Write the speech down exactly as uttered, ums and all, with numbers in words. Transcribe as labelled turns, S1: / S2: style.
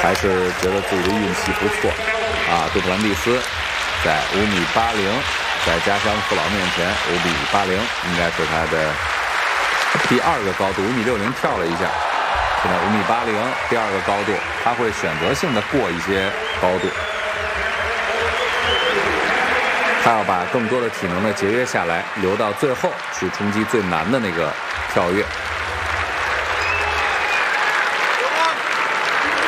S1: 还是觉得自己的运气不错啊。杜普兰蒂斯在五米八零，在家乡父老面前五米八零，应该是他的第二个高度，五米六零跳了一下，现在五米八零，第二个高度，他会选择性的过一些高度，他要把更多的体能呢节约下来，留到最后去冲击最难的那个跳跃。